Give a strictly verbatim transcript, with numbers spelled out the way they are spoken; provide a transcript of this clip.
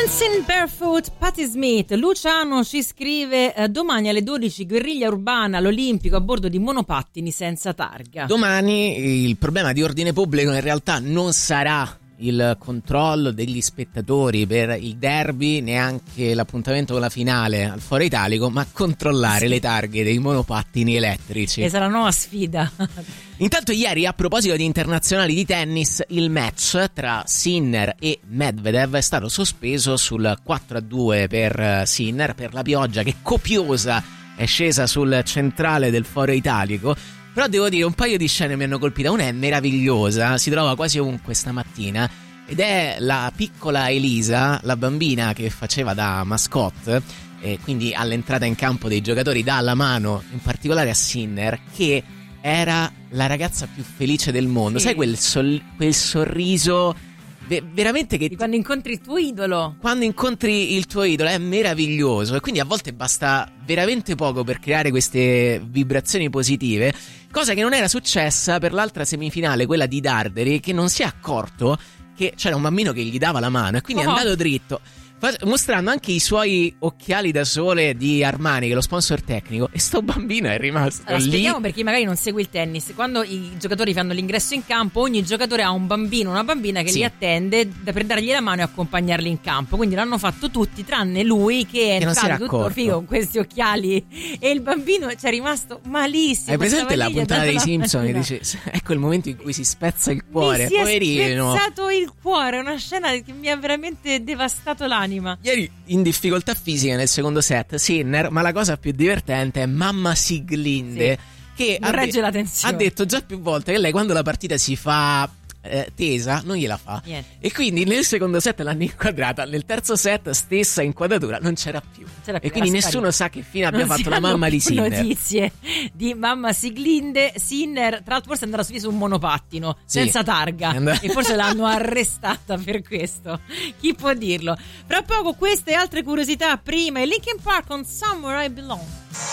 Dancing Barefoot, Patti Smith. Luciano ci scrive eh, domani alle dodici guerriglia urbana all'Olimpico a bordo di monopattini senza targa. Domani il problema di ordine pubblico in realtà non sarà il controllo degli spettatori per il derby, neanche l'appuntamento con la finale al Foro Italico, ma controllare sì. le targhe dei monopattini elettrici. Questa è la nuova sfida. Intanto ieri, a proposito di internazionali di tennis, il match tra Sinner e Medvedev è stato sospeso sul quattro a due per Sinner per la pioggia che copiosa è scesa sul centrale del Foro Italico. Però devo dire, un paio di scene mi hanno colpita. Una è meravigliosa, si trova quasi ovunque stamattina, ed è la piccola Elisa, la bambina che faceva da mascotte, e quindi all'entrata in campo dei giocatori dà la mano in particolare a Sinner, che era la ragazza più felice del mondo. Sì. Sai quel, sol- quel sorriso veramente che di quando incontri il tuo idolo. Quando incontri il tuo idolo è meraviglioso, e quindi a volte basta veramente poco per creare queste vibrazioni positive, cosa che non era successa per l'altra semifinale, quella di Darderi, che non si è accorto che c'era un bambino che gli dava la mano e quindi oh. è andato dritto, mostrando anche i suoi occhiali da sole di Armani, che è lo sponsor tecnico, e sto bambino è rimasto allora, lì. Spieghiamo per chi magari non segue il tennis: quando i giocatori fanno l'ingresso in campo, ogni giocatore ha un bambino, una bambina che sì. li attende per dargli la mano e accompagnarli in campo. Quindi l'hanno fatto tutti tranne lui, che è entrato tutto figo con questi occhiali, e il bambino ci è rimasto malissimo. Hai presente la puntata dei Simpson che dice ecco il momento in cui si spezza il cuore? Mi si poverino, è spezzato il cuore, una scena che mi ha veramente devastato l'anima. Ieri in difficoltà fisica nel secondo set Sinner, ma la cosa più divertente è mamma Siglinde, sì, che non ha, regge de- la tensione. ha detto già più volte che lei quando la partita si fa eh, tesa non gliela fa. Niente. E quindi nel secondo set l'hanno inquadrata, nel terzo set stessa inquadratura non c'era più, c'era più, e quindi nessuno sa che fine abbia non fatto la mamma di Sinner. Notizie di mamma Siglinde. Sinner tra l'altro forse è andata su su un monopattino sì. senza targa And- e forse l'hanno arrestata per questo, chi può dirlo. Fra poco queste e altre curiosità, prima i Linkin Park con Somewhere I Belong.